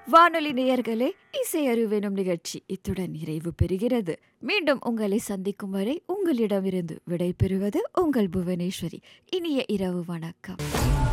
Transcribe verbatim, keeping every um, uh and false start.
வானொலி நேயர்களே, இசை அறிவெனும் நிகழ்ச்சி இத்துடன் நிறைவு பெறுகிறது. மீண்டும் உங்களை சந்திக்கும் வரை உங்களிடமிருந்து விடை பெறுவது உங்கள் புவனேஸ்வரி. இனிய இரவு வணக்கம்.